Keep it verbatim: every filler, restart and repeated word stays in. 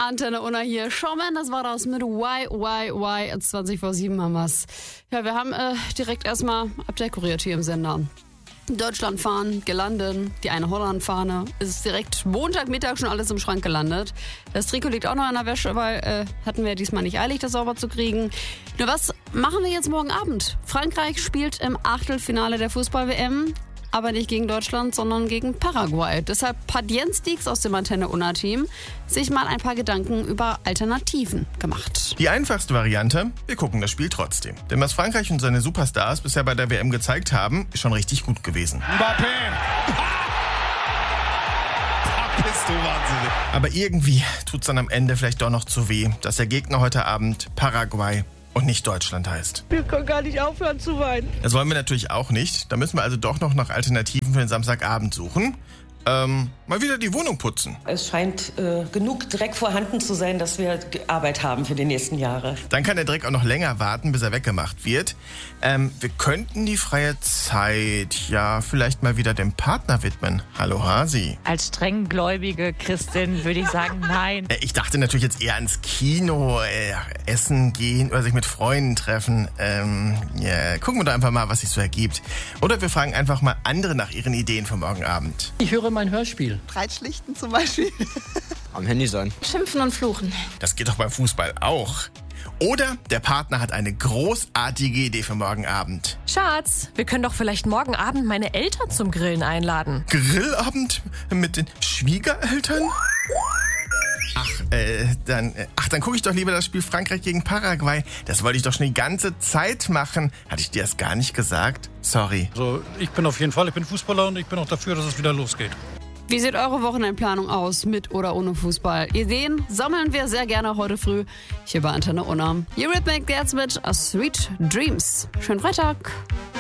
Antenne Unna hier. Showman, das war das mit Why, Why, Why. zwanzig vor sieben haben wir's. Ja, wir haben äh, direkt erstmal abdekoriert hier im Sender. Deutschland fahren, gelandet, die eine Holland-Fahne. Es ist direkt Montagmittag schon alles im Schrank gelandet. Das Trikot liegt auch noch in der Wäsche, weil äh, hatten wir diesmal nicht eilig, das sauber zu kriegen. Nur was machen wir jetzt morgen Abend? Frankreich spielt im Achtelfinale der Fußball-W M. Aber nicht gegen Deutschland, sondern gegen Paraguay. Deshalb hat Jens Dieks aus dem Antenne Unna Team sich mal ein paar Gedanken über Alternativen gemacht. Die einfachste Variante, wir gucken das Spiel trotzdem. Denn was Frankreich und seine Superstars bisher bei der W M gezeigt haben, ist schon richtig gut gewesen. Mbappé! Da bist du wahnsinnig. Aber irgendwie tut's dann am Ende vielleicht doch noch zu weh, dass der Gegner heute Abend Paraguay und nicht Deutschland heißt. Wir können gar nicht aufhören zu weinen. Das wollen wir natürlich auch nicht. Da müssen wir also doch noch nach Alternativen für den Samstagabend suchen. Ähm, mal wieder die Wohnung putzen. Es scheint äh, genug Dreck vorhanden zu sein, dass wir Arbeit haben für die nächsten Jahre. Dann kann der Dreck auch noch länger warten, bis er weggemacht wird. Ähm, wir könnten die freie Zeit ja vielleicht mal wieder dem Partner widmen. Hallo Hasi. Als strenggläubige Christin würde ich sagen, nein. Äh, ich dachte natürlich jetzt eher ans Kino, äh, essen gehen oder sich mit Freunden treffen. Ähm, yeah. Gucken wir doch einfach mal, was sich so ergibt. Oder wir fragen einfach mal andere nach ihren Ideen für morgen Abend. Ich höre mein Hörspiel. Breitschlichten zum Beispiel. Am Handy sein. Schimpfen und fluchen. Das geht doch beim Fußball auch. Oder der Partner hat eine großartige Idee für morgen Abend. Schatz, wir können doch vielleicht morgen Abend meine Eltern zum Grillen einladen. Grillabend mit den Schwiegereltern? Ach, äh, dann, äh, ach, dann gucke ich doch lieber das Spiel Frankreich gegen Paraguay. Das wollte ich doch schon die ganze Zeit machen. Hatte ich dir das gar nicht gesagt? Sorry. Also ich bin auf jeden Fall, ich bin Fußballer und ich bin auch dafür, dass es wieder losgeht. Wie sieht eure Wochenendplanung aus, mit oder ohne Fußball? Ideen sammeln wir sehr gerne heute früh hier bei Antenne Unna. Eurythmics jetzt mit A Sweet Dreams. Schönen Freitag.